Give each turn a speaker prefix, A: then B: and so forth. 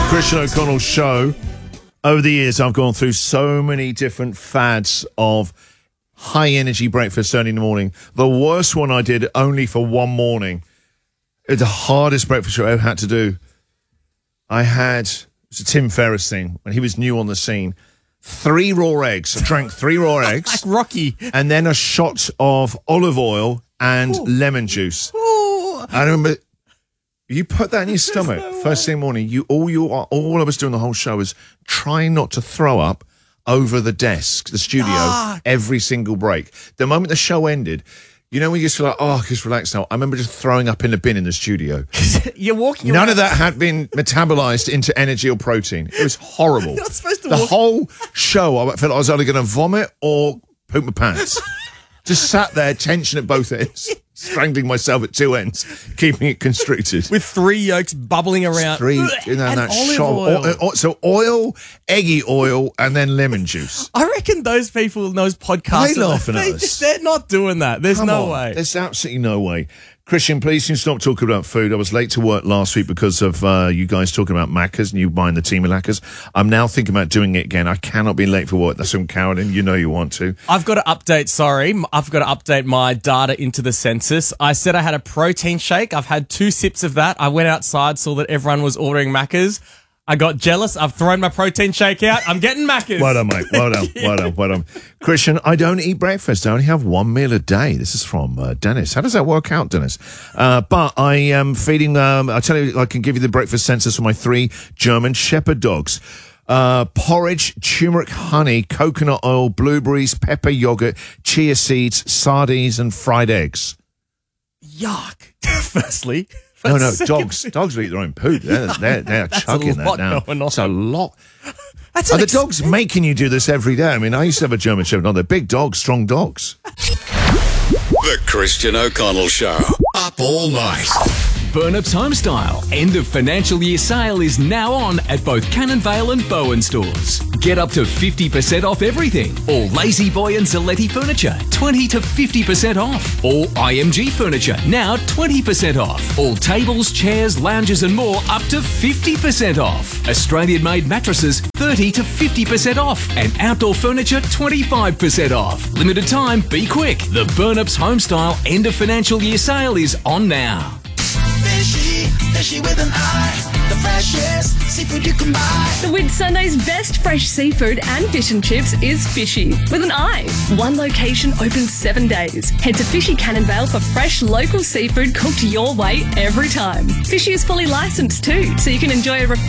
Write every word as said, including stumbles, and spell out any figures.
A: Christian O'Connell Show. Over the years, I've gone through so many different fads of high-energy breakfast early in the morning. The worst one I did only for one morning. It's the hardest breakfast show I ever had to do. I had, it was a Tim Ferriss thing, when he was new on the scene. Three raw eggs. I drank three raw eggs.
B: Like Rocky.
A: And then a shot of olive oil and Ooh. lemon juice. Ooh. I remember... You put that in your stomach no first thing in the morning. You all you all I was doing the whole show was trying not to throw up over the desk, the studio, ah. every single break. The moment the show ended, you know when you just feel like, oh, just relax now. I remember just throwing up in the bin in the studio.
B: You're walking.
A: None
B: around.
A: of that had been metabolized into energy or protein. It was horrible.
B: You're not supposed to
A: the
B: walk.
A: whole show, I felt like I was either going to vomit or poop my pants. Just sat there, tension at both ends. Strangling myself at two ends, keeping it constricted.
B: With three yolks bubbling around.
A: Three, you know,
B: and
A: that
B: olive
A: shot,
B: oil.
A: oil. So oil, eggy oil, and then lemon juice.
B: I reckon those people in those podcasts...
A: Are they laughing
B: they,
A: at us?
B: They're not doing that. There's
A: Come
B: no
A: on.
B: way.
A: There's absolutely no way. Christian, please can you stop talking about food. I was late to work last week because of uh, you guys talking about Macca's and you buying the team of Laccas. I'm now thinking about doing it again. I cannot be late for work. That's from Carolyn. You know you want to.
B: I've got to update, sorry. I've got to update my data into the census. I said I had a protein shake. I've had two sips of that. I went outside, saw that everyone was ordering Macca's. I got jealous. I've thrown my protein shake out. I'm getting Macca's.
A: Well done, mate. Well done. Well done. Well done. Christian, I don't eat breakfast. I only have one meal a day. This is from uh, Dennis. How does that work out, Dennis? Uh, but I am feeding, um, I tell you, I can give you the breakfast census for my three German Shepherd dogs. Uh, porridge, turmeric, honey, coconut oil, blueberries, pepper yogurt, chia seeds, sardines, and fried eggs.
B: Yuck. Firstly.
A: No, no, dogs. Dogs will eat their own poop. They're, they're, they're chugging that now. That's a lot.
B: That's
A: Are the
B: ex-
A: dogs making you do this every day? I mean, I used to have a German Shepherd. No, they're big dogs, strong dogs.
C: The Christian O'Connell Show. Up all night.
D: Burnup's Homestyle end of financial year sale is now on at both Cannon Vale and Bowen stores. Get up to fifty percent off everything. All Lazy Boy and Zaletti furniture, twenty to fifty percent off. All I M G furniture, now twenty percent off. All tables, chairs, lounges and more, up to fifty percent off. Australian-made mattresses, thirty to fifty percent off. And outdoor furniture, twenty-five percent off. Limited time, be quick. The Burnup's Homestyle end of financial year sale is on now.
E: Fishy, fishy with an eye. The freshest seafood you can buy.
F: The Whitsunday's best fresh seafood and fish and chips is Fishy with an eye. One location open seven days. Head to Fishy Cannon Vale for fresh local seafood cooked your way every time. Fishy is fully licensed too, so you can enjoy a